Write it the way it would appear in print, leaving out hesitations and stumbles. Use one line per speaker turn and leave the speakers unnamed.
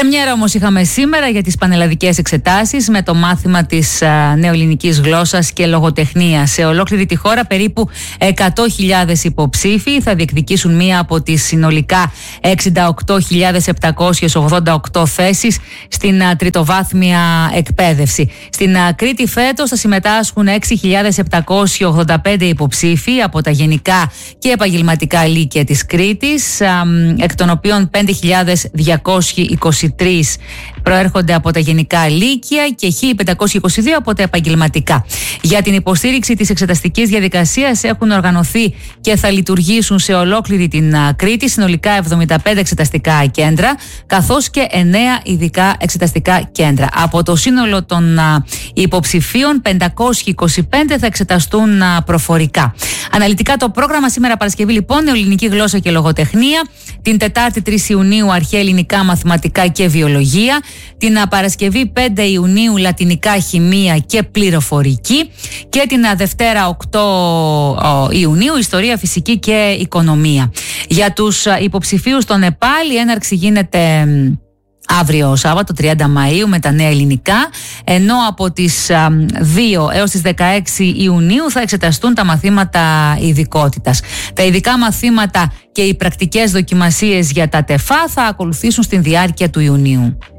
Πρεμιέρα όμως είχαμε σήμερα για τις πανελλαδικές εξετάσεις με το μάθημα της νεοελληνικής γλώσσας και λογοτεχνίας. Σε ολόκληρη τη χώρα περίπου 100.000 υποψήφοι θα διεκδικήσουν μία από τις συνολικά 68.788 θέσεις στην τριτοβάθμια εκπαίδευση. Στην Κρήτη φέτος θα συμμετάσχουν 6.785 υποψήφοι από τα γενικά και επαγγελματικά λύκεια της Κρήτης, εκ των οποίων 5.223 προέρχονται από τα γενικά λύκεια και 1.522 από τα επαγγελματικά. Για την υποστήριξη της εξεταστικής διαδικασίας έχουν οργανωθεί και θα λειτουργήσουν σε ολόκληρη την Κρήτη συνολικά 75 εξεταστικά κέντρα, καθώς και 9 ειδικά εξεταστικά κέντρα. Από το σύνολο των υποψηφίων, 525 θα εξεταστούν προφορικά. Αναλυτικά το πρόγραμμα σήμερα Παρασκευή, λοιπόν, νεοελληνική γλώσσα και λογοτεχνία. Την Τετάρτη 3 Ιουνίου αρχαία ελληνικά, μαθηματικά και βιολογία. Την Παρασκευή 5 Ιουνίου λατινικά, χημεία και πληροφορική. Και την Δευτέρα 8 Ιουνίου ιστορία, φυσική και οικονομία. Για τους υποψηφίους στο Νεπάλ, η έναρξη γίνεται αύριο Σάββατο 30 Μαΐου με τα νέα ελληνικά, ενώ από τις 2 έως τις 16 Ιουνίου θα εξεταστούν τα μαθήματα ειδικότητας. Τα ειδικά μαθήματα και οι πρακτικές δοκιμασίες για τα ΤΕΦΑ θα ακολουθήσουν στην διάρκεια του Ιουνίου.